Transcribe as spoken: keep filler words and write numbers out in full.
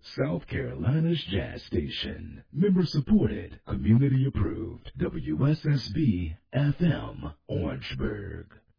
South Carolina's Jazz Station. Member supported, community approved. W S S B F M, Orangeburg.